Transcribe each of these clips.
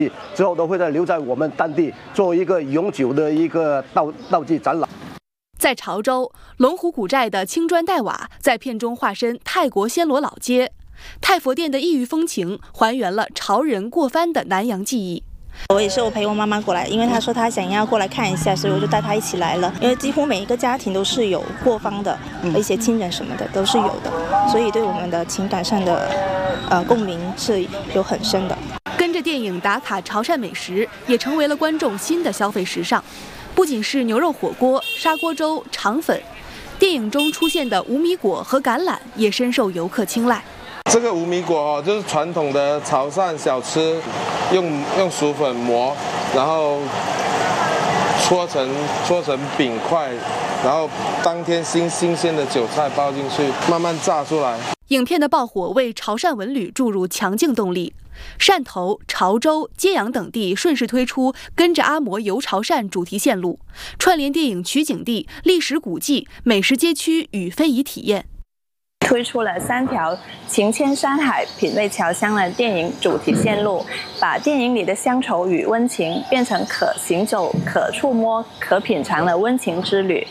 之后都会留在我们当地做一个永久的一个道具展览。 在潮州，龙湖古寨的青砖黛瓦在片中化身泰国暹罗老街，太佛殿的异域风情还原了潮人过番的南洋记忆。 我也是陪我妈妈过来，因为她说她想要过来看一下，所以我就带她一起来了。因为几乎每一个家庭都是有过方的，一些亲人什么的都是有的，所以对我们的情感上的共鸣是有很深的。 跟着电影打卡潮汕美食，也成为了观众新的消费时尚。不仅是牛肉火锅、砂锅粥、肠粉，电影中出现的无米果和橄榄也深受游客青睐。 这个无米果就是传统的潮汕小吃，用薯粉磨，然后搓成饼块，然后当天新鲜的韭菜包进去，慢慢炸出来。 影片的爆火为潮汕文旅注入强劲动力，汕头、潮州、揭阳等地顺势推出“跟着阿嬷游潮汕”主题线路，串联电影取景地、历史古迹、美食街区与非遗体验。 推出了3条情牵山海、品味侨乡的电影主题线路，把电影里的乡愁与温情变成可行走、可触摸、可品尝的温情之旅。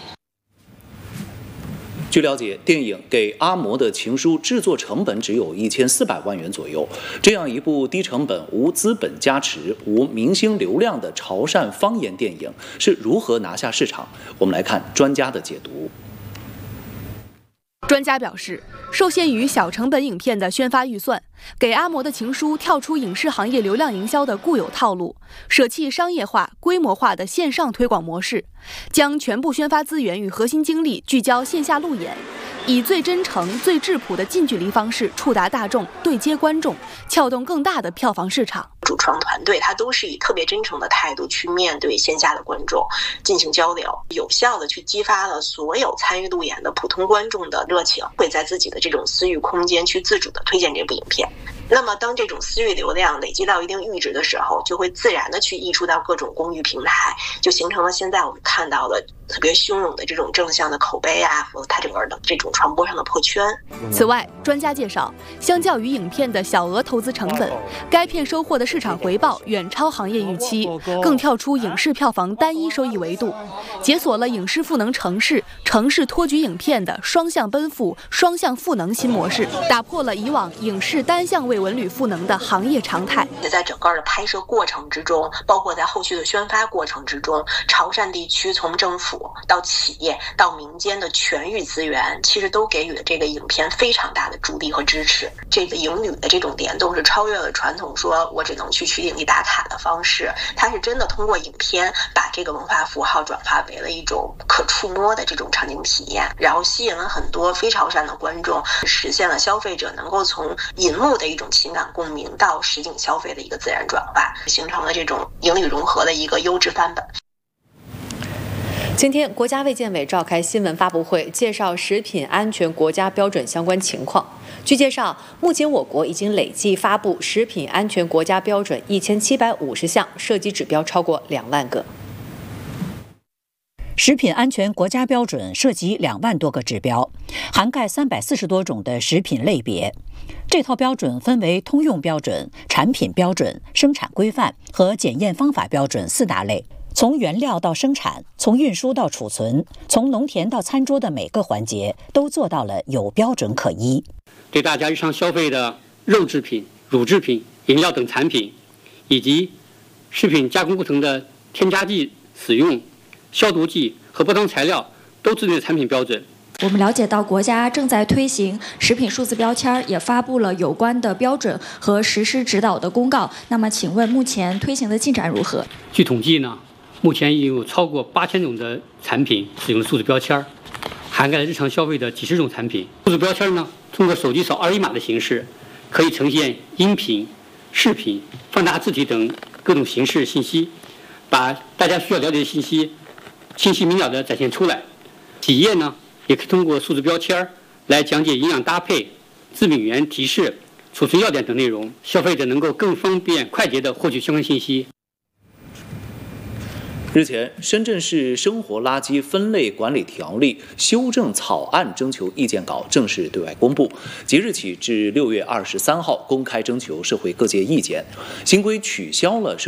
据了解，电影《给阿嬷的情书》制作成本只有1400万元左右。这样一部低成本、无资本加持、无明星流量的潮汕方言电影是如何拿下市场？我们来看专家的解读。 专家表示，受限于小成本影片的宣发预算，给阿嬷的情书跳出影视行业流量营销的固有套路，舍弃商业化、规模化的线上推广模式，将全部宣发资源与核心精力聚焦线下路演，以最真诚、最质朴的近距离方式触达大众、对接观众，撬动更大的票房市场。 主创团队他都是以特别真诚的态度去面对线下的观众进行交流，有效的去激发了所有参与路演的普通观众的热情，会在自己的这种私域空间去自主的推荐这部影片。那么当这种私域流量累积到一定阈值的时候，就会自然的去溢出到各种公域平台，就形成了现在我们看到的特别汹涌的这种正向的口碑啊，和它整个的这种传播上的破圈。 此外，专家介绍，相较于影片的小额投资成本，该片收获的市场回报远超行业预期，更跳出影视票房单一收益维度，解锁了影视赋能城市托举影片的双向奔赴、双向赋能新模式，打破了以往影视单向为文旅赋能的行业常态。 在整个的拍摄过程之中，包括在后续的宣发过程之中，潮汕地区从政府到企业到民间的全域资源，其实都给予了这个影片非常大的助力和支持。这个影旅的这种联动是超越了传统说我只能去取景地打卡的方式，它是真的通过影片把这个文化符号转化为了一种可触摸的这种场景体验，然后吸引了很多非潮汕的观众，实现了消费者能够从银幕的一种情感共鸣到实景消费的一个自然转化，形成了这种影旅融合的一个优质范本。 今天，国家卫健委召开新闻发布会，介绍食品安全国家标准相关情况。据介绍，目前我国已经累计发布食品安全国家标准1750项，涉及指标超过2万个。 食品安全国家标准涉及2万多个指标，涵盖340多种的食品类别。这套标准分为通用标准、产品标准、生产规范和检验方法标准4大类。从原料到生产，从运输到储存，从农田到餐桌的每个环节都做到了有标准可依。 对大家日常消费的肉制品、乳制品、饮料等产品，以及食品加工过程的添加剂使用、消毒剂和包装材料都制定了产品标准。 我们了解到，国家正在推行食品数字标签，也发布了有关的标准和实施指导的公告。那么，请问目前推行的进展如何？ 据统计呢，目前已有超过8000种的产品使用了数字标签，涵盖了日常消费的几十种产品。数字标签呢，通过手机扫2维码的形式，可以呈现音频、视频、放大字体等各种形式信息，把大家需要了解的信息清晰明了地展现出来。企业呢，也可以通过数字标签来讲解营养搭配、致敏原提示、储存要点等内容，消费者能够更方便快捷地获取相关信息。 日前，深圳市生活垃圾分类管理条例修正草案征求意见稿正式对外公布，即日起至6月23号公开征求社会各界意见。新规取消了